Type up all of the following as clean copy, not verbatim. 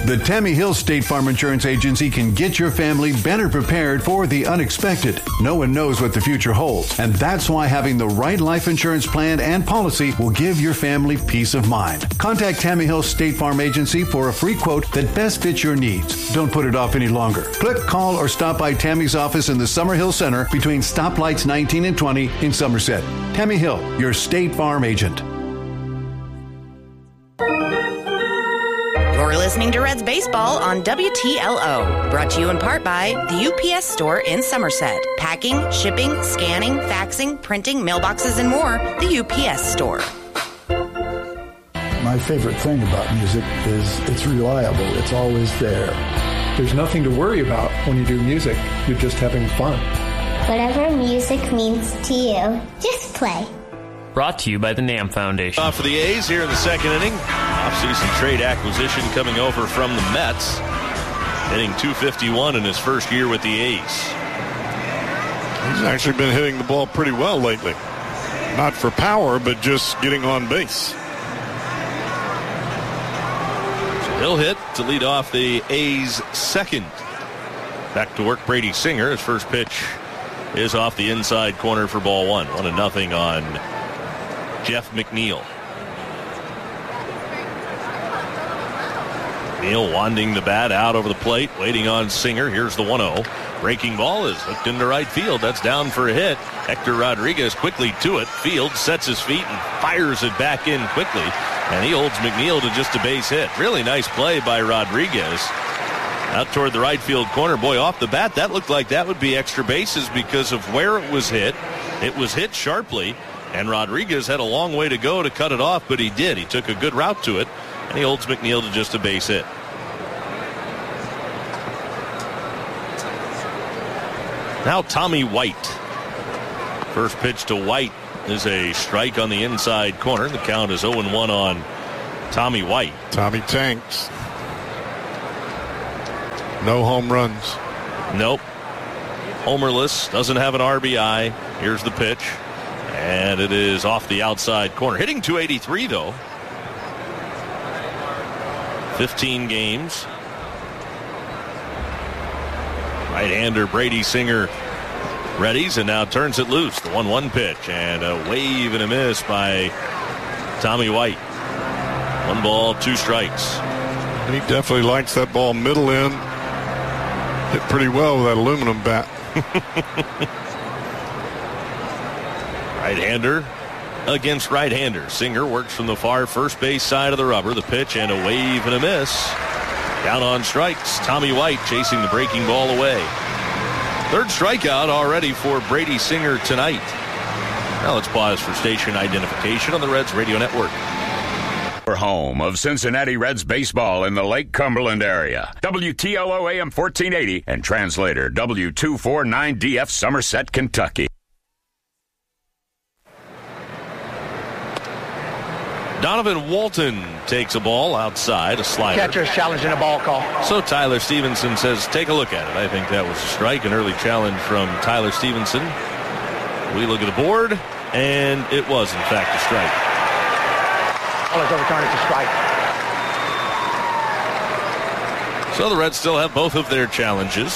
The Tammy Hill State Farm Insurance Agency can get your family better prepared for the unexpected. No one knows what the future holds, and that's why having the right life insurance plan and policy will give your family peace of mind. Contact Tammy Hill State Farm Agency for a free quote that best fits your needs. Don't put it off any longer. Click, call, or stop by Tammy's office in the Summerhill Center between stoplights 19 and 20 in Somerset. Tammy Hill, your State Farm agent. You're listening to Reds Baseball on WTLO. Brought to you in part by the UPS Store in Somerset. Packing, shipping, scanning, faxing, printing, mailboxes, and more. The UPS Store. My favorite thing about music is it's reliable. It's always there. There's nothing to worry about when you do music. You're just having fun. Whatever music means to you, just play. Brought to you by the NAM Foundation. For the A's here in the second inning. Off-season trade acquisition coming over from the Mets. Hitting .251 in his first year with the A's. He's actually been hitting the ball pretty well lately. Not for power, but just getting on base. So he'll hit to lead off the A's second. Back to work, Brady Singer. His first pitch is off the inside corner for ball one. 1-0 on Jeff McNeil. McNeil wanding the bat out over the plate, waiting on Singer. Here's the 1-0. Breaking ball is hooked into right field. That's down for a hit. Hector Rodriguez quickly to it. Field sets his feet and fires it back in quickly. And he holds McNeil to just a base hit. Really nice play by Rodriguez. Out toward the right field corner. Boy, off the bat, that looked like that would be extra bases because of where it was hit. It was hit sharply, and Rodriguez had a long way to go to cut it off, but he did. He took a good route to it, and he holds McNeil to just a base hit. Now Tommy White. First pitch to White is a strike on the inside corner. The count is 0-1 on Tommy White. Tommy tanks. No home runs. Nope. Homerless. Doesn't have an RBI. Here's the pitch. And it is off the outside corner. Hitting .283, though. 15 games. Right-hander Brady Singer readies and now turns it loose. The 1-1 pitch. And a wave and a miss by Tommy White. 1 ball, 2 strikes. He definitely likes that ball middle in. Hit pretty well with that aluminum bat. Right-hander against right-hander. Singer works from the far first base side of the rubber. The pitch and a wave and a miss. Down on strikes. Tommy White chasing the breaking ball away. Third strikeout already for Brady Singer tonight. Now let's pause for station identification on the Reds Radio Network. Home of Cincinnati Reds baseball in the Lake Cumberland area. WTLO AM 1480 and translator W249DF Somerset, Kentucky. Donovan Walton takes a ball outside, a slider. Catcher's challenging a ball call. So Tyler Stevenson says, take a look at it. I think that was a strike, an early challenge from Tyler Stevenson. We look at the board, and it was, in fact, a strike. Ball is overturned. It's a strike. So the Reds still have both of their challenges.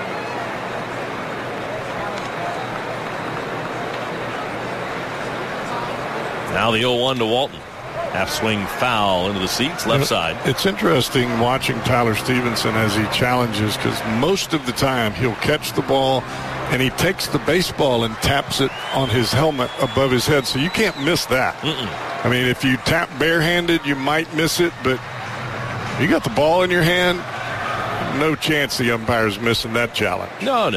Now the 0-1 to Walton. Half swing foul into the seats, left side. It's interesting watching Tyler Stevenson as he challenges, because most of the time he'll catch the ball and he takes the baseball and taps it on his helmet above his head. So you can't miss that. I mean, if you tap barehanded, you might miss it, but you got the ball in your hand, no chance the umpire's missing that challenge. No.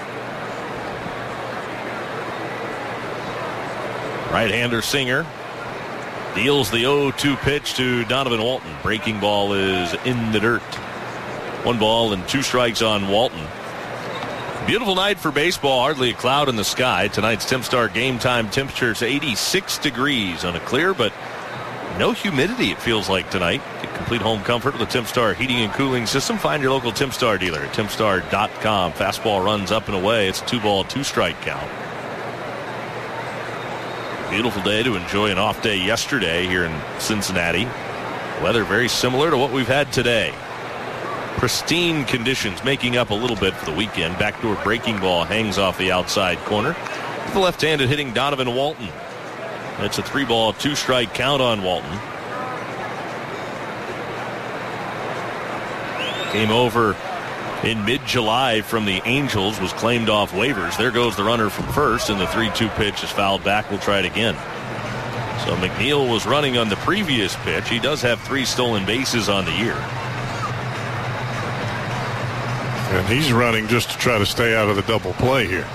Right-hander Singer deals the 0-2 pitch to Donovan Walton. Breaking ball is in the dirt. 1 ball and 2 strikes on Walton. Beautiful night for baseball. Hardly a cloud in the sky. Tonight's TempStar game time temperature is 86 degrees on a clear, but no humidity it feels like tonight. Get complete home comfort with the TempStar heating and cooling system. Find your local TempStar dealer at tempstar.com. Fastball runs up and away. It's a 2-ball, 2-strike count. Beautiful day to enjoy an off day yesterday here in Cincinnati. Weather very similar to what we've had today. pristine conditions, making up a little bit for the weekend. Backdoor breaking ball hangs off the outside corner. The left-handed hitting Donovan Walton. That's a 3-ball, 2-strike count on Walton. Came over in mid-July from the Angels, was claimed off waivers. There goes the runner from first, and the 3-2 pitch is fouled back. We'll try it again. So McNeil was running on the previous pitch. He does have 3 stolen bases on the year. And he's running just to try to stay out of the double play here.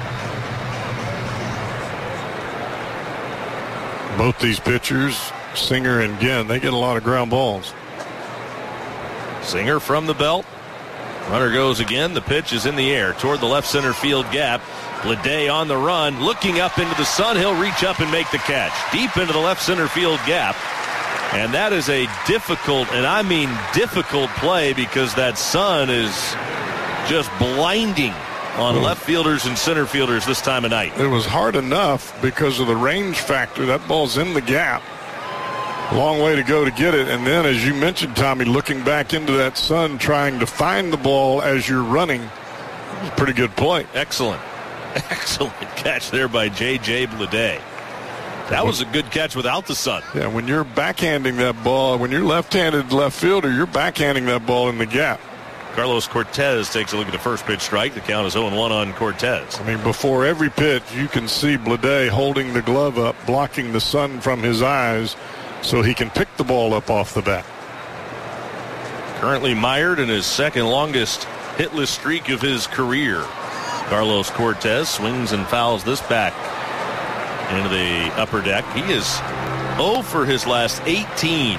Both these pitchers, Singer and Ginn, they get a lot of ground balls. Singer from the belt. Runner goes again. The pitch is in the air toward the left center field gap. Bleday on the run, looking up into the sun. He'll reach up and make the catch. Deep into the left center field gap. And that is a difficult, and I mean difficult play, because that sun is just blinding on left fielders and center fielders this time of night. It was hard enough because of the range factor. That ball's in the gap. Long way to go to get it. And then, as you mentioned, Tommy, looking back into that sun, trying to find the ball as you're running, it was a pretty good play. Excellent catch there by J.J. Bleday. That was a good catch without the sun. Yeah, when you're backhanding that ball, when you're left-handed left fielder, you're backhanding that ball in the gap. Carlos Cortez takes a look at the first pitch strike. The count is 0-1 on Cortez. I mean, before every pitch, you can see Bleday holding the glove up, blocking the sun from his eyes so he can pick the ball up off the bat. Currently mired in his second longest hitless streak of his career. Carlos Cortez swings and fouls this back into the upper deck. He is 0 for his last 18.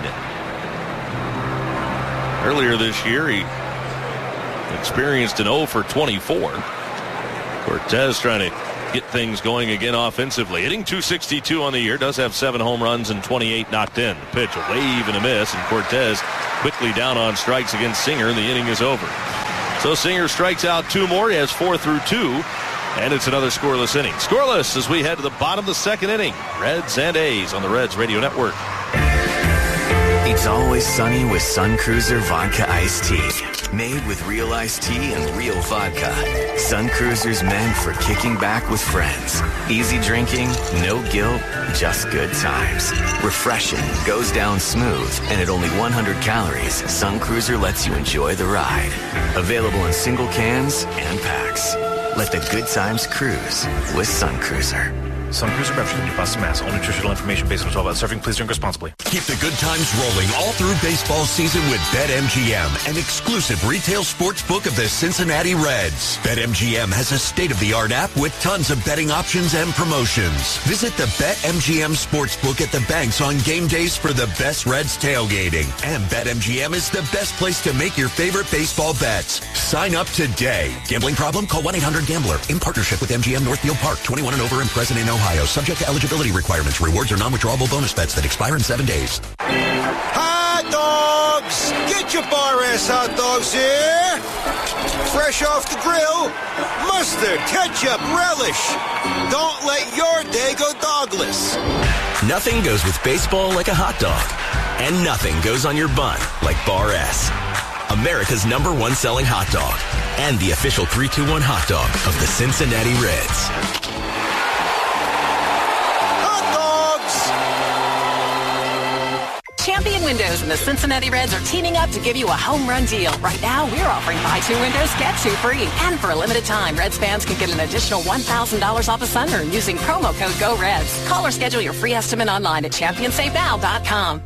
Earlier this year, he experienced an 0 for 24. Cortez trying to get things going again offensively. Hitting .262 on the year. Does have 7 home runs and 28 knocked in. The pitch, a wave and a miss, and Cortez quickly down on strikes against Singer, and the inning is over. So Singer strikes out 2 more. He has 4 through 2, and it's another scoreless inning. Scoreless as we head to the bottom of the second inning. Reds and A's on the Reds Radio Network. It's always sunny with Sun Cruiser Vodka Iced Tea. Made with real iced tea and real vodka. Sun Cruiser's meant for kicking back with friends. Easy drinking, no guilt, just good times. Refreshing, goes down smooth, and at only 100 calories, Sun Cruiser lets you enjoy the ride. Available in single cans and packs. Let the good times cruise with Sun Cruiser. Sun Cruiser beverage company, Boston, Mass. All nutritional information based on 12 hours serving. Please drink responsibly. Keep the good times rolling all through baseball season with BetMGM, an exclusive retail sports book of the Cincinnati Reds. BetMGM has a state-of-the-art app with tons of betting options and promotions. Visit the BetMGM sportsbook at the banks on game days for the best Reds tailgating. And BetMGM is the best place to make your favorite baseball bets. Sign up today. Gambling problem? Call 1-800-GAMBLER. In partnership with MGM Northfield Park. 21 and over and present in Ohio. Subject to eligibility requirements. Rewards are non-withdrawable bonus bets that expire in 7 days. Hot dogs! Get your Bar S hot dogs here! Fresh off the grill, mustard, ketchup, relish. Don't let your day go dogless. Nothing goes with baseball like a hot dog. And nothing goes on your bun like Bar S. America's #1 selling hot dog. And the official 3-2-1 hot dog of the Cincinnati Reds. Champion Windows and the Cincinnati Reds are teaming up to give you a home run deal. Right now, we're offering buy 2 windows, get 2 free. And for a limited time, Reds fans can get an additional $1,000 off a sunroom using promo code GOREDS. Call or schedule your free estimate online at championsavenow.com.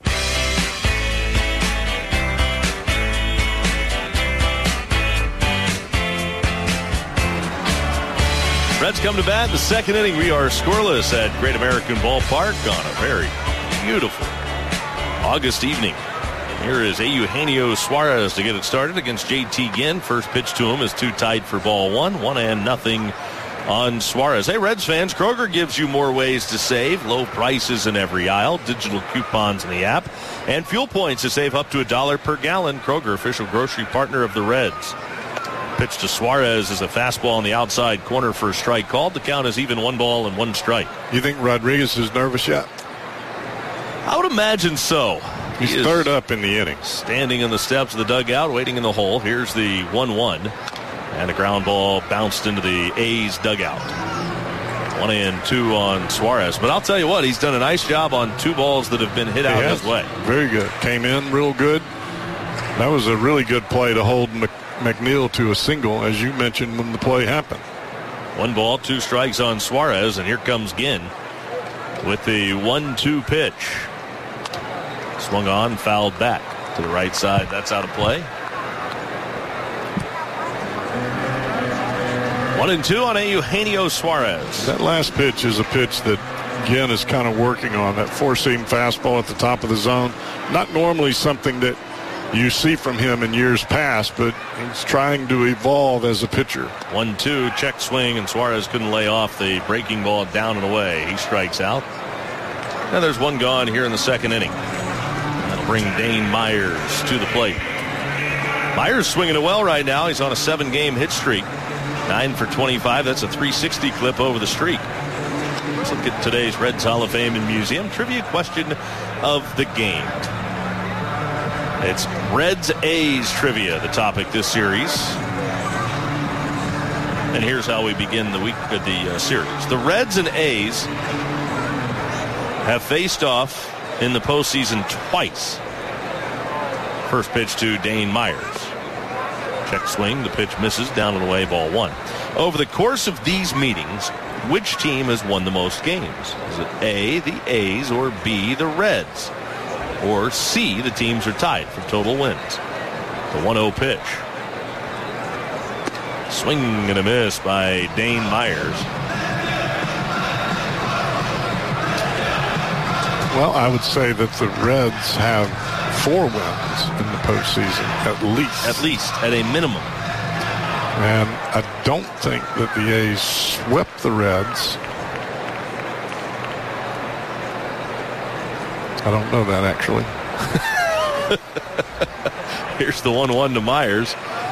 Reds come to bat in the second inning. We are scoreless at Great American Ballpark on a very beautiful August evening. Here is Eugenio Suarez to get it started against J.T. Ginn. First pitch to him is 2 tied for ball 1. 1-0 on Suarez. Hey, Reds fans, Kroger gives you more ways to save. Low prices in every aisle, digital coupons in the app, and fuel points to save up to $1 per gallon. Kroger, official grocery partner of the Reds. Pitch to Suarez is a fastball on the outside corner for a strike called. The count is even 1 ball and 1 strike. You think Rodriguez is nervous yet? I would imagine so. He's third up in the inning. Standing in the steps of the dugout, waiting in the hole. Here's the 1-1. And a ground ball bounced into the A's dugout. 1-2 on Suarez. But I'll tell you what, he's done a nice job on 2 balls that have been hit out his way. Very good. Came in real good. That was a really good play to hold McNeil to a single, as you mentioned when the play happened. 1 ball, 2 strikes on Suarez, and here comes Ginn with the 1-2 pitch. Swung on, fouled back to the right side. That's out of play. 1-2 on Eugenio Suarez. That last pitch is a pitch that Ginn is kind of working on. That 4-seam fastball at the top of the zone. Not normally something that you see from him in years past, but he's trying to evolve as a pitcher. 1-2, check swing, and Suarez couldn't lay off the breaking ball down and away. He strikes out. Now there's 1 gone here in the 2nd inning. That'll bring Dane Myers to the plate. Myers swinging it well right now. He's on a 7-game hit streak. 9 for 25. That's a 360 clip over the streak. Let's look at today's Reds Hall of Fame and Museum trivia question of the game. It's Reds A's trivia, the topic this series. And here's how we begin the series. The Reds and A's have faced off in the postseason twice. First pitch to Dane Myers. Check swing, the pitch misses, down and away, ball 1. Over the course of these meetings, which team has won the most games? Is it A, the A's, or B, the Reds? Or C, the teams are tied for total wins? The 1-0 pitch. Swing and a miss by Dane Myers. Well, I would say that the Reds have 4 wins in the postseason, at least. At least, at a minimum. And I don't think that the A's swept the Reds. I don't know that, actually. Here's the 1-1 to Myers.